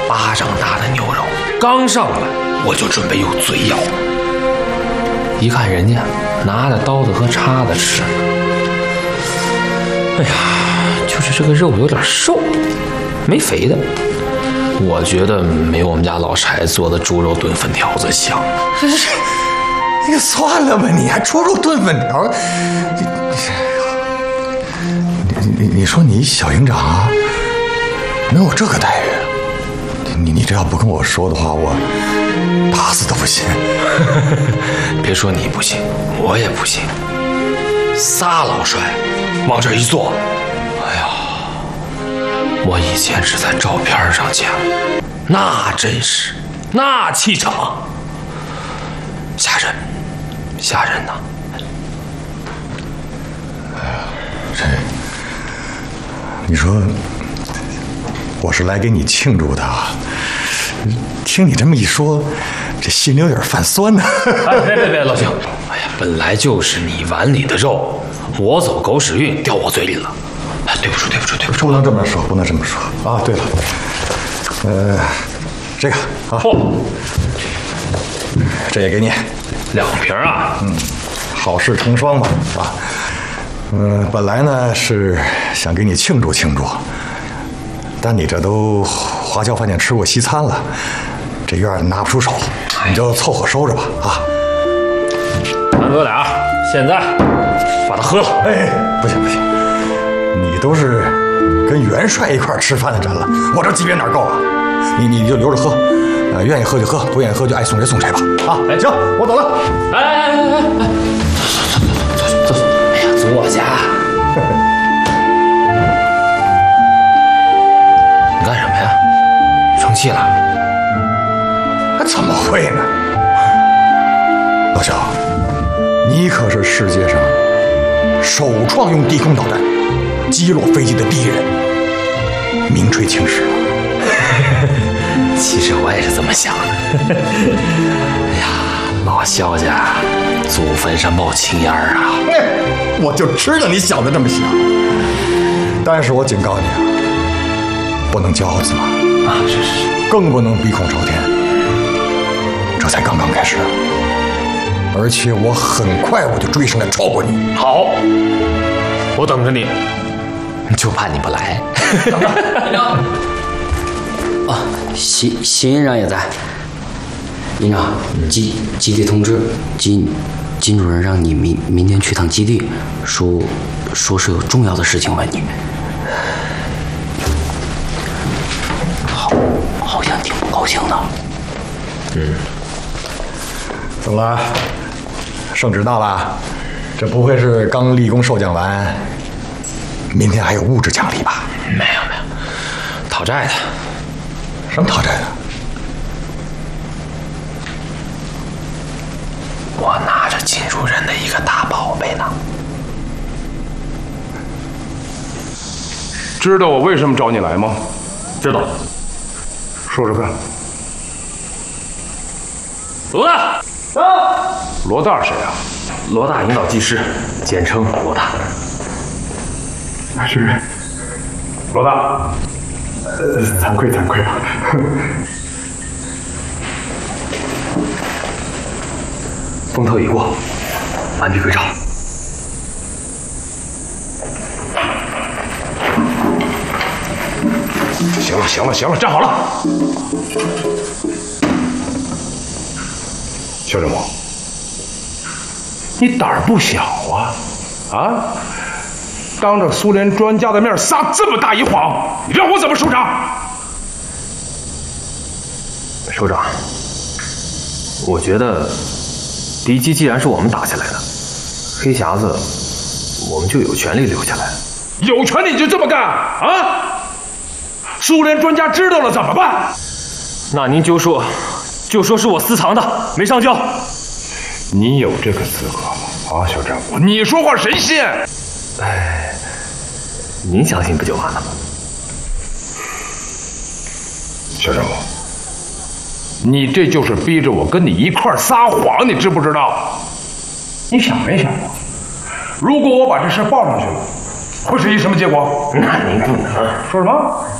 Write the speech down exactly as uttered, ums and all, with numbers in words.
巴掌大的牛肉刚上来，我就准备有嘴咬。一看人家拿着刀子和叉子吃，哎呀，就是这个肉有点瘦，没肥的。我觉得没我们家老柴做的猪肉炖粉条子香。 这是，你算了吧，你还猪肉炖粉条？你你你说你小营长啊，能有这个待遇？你你这要不跟我说的话，我打死都不信。 别说你不信，我也不信。仨老帅往这一坐，哎呀，我以前是在照片上见过，那真是那气场，吓人，吓人呐！ 哎呀，这，你说我是来给你庆祝的，听你这么一说，这心里有点泛酸呢。 哎，别别别，老兄，哎呀，本来就是你碗里的肉，我走狗屎运掉我嘴里了，哎，对不住，对不住，对不住， 不能这么说，不能这么说啊！对了，呃，这个啊， 哦， 这也给你， 两瓶啊， 嗯，好事成双嘛，啊，嗯、呃，本来呢是想给你庆祝庆祝，但你这都华侨饭店吃过西餐了，这院儿拿不出手，你就凑合收着吧，啊。 咱哥俩现在把它喝了。 哎，不行不行，你都是跟元帅一块吃饭的人了，我这级别哪够啊？你你就留着喝，呃，愿意喝就喝，不愿意喝就爱送谁送谁吧。啊，哎，行，我走了。 哎哎哎哎哎，走走走走走，哎呀，坐下。你干什么呀？生气了？ 怎么会呢？老肖，你可是世界上首创用低空导弹击落飞机的第一人，名垂青史了。 其实我也是这么想的。哎呀，老肖家祖坟上冒青烟儿啊！ 哎，我就知道你小子这么想。但是我警告你啊，不能骄傲自满啊！是是是， 更不能鼻孔朝天。这才刚刚开始，而且我很快我就追上来超过你。 好，我等着你，就怕你不来。 等着，营长。啊，邢邢营长也在。营长，基基地通知，金金主任让你明明天去趟基地，说说是有重要的事情问你。好，好像挺不高兴的。 嗯。 怎么了？圣旨到了？这不会是刚立功受奖完，明天还有物质奖励吧？ 没有没有，讨债的。 什么讨债的？ 我拿着金主任的一个大宝贝呢。 知道我为什么找你来吗？ 知道。 说说看。 罗大。 啊！罗大谁啊？ 罗大引导技师，简称罗大。 那是罗大。呃，惭愧惭愧啊。 风头已过，完璧归赵。 行了行了行了，站好了。肖振武，你胆儿不小啊！啊，当着苏联专家的面撒这么大一谎，你让我怎么收场？ 首长，我觉得敌机既然是我们打下来的，黑匣子我们就有权利留下来。 有权利你就这么干啊？苏联专家知道了怎么办？ 那您就说。就说是我私藏的，没上交。 你有这个资格吗？啊，肖振武，你说话谁信？ 哎，您相信不就完了吗？ 肖振武，你这就是逼着我跟你一块撒谎，你知不知道？你想没想过，如果我把这事报上去了，会是一什么结果？ 那您不能说什么？